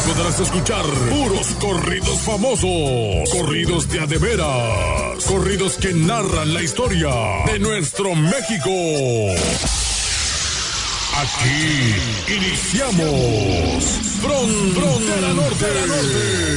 podrás escuchar puros corridos famosos, corridos de a de veras, corridos que narran la historia de nuestro México. Aquí iniciamos Frontera Norte.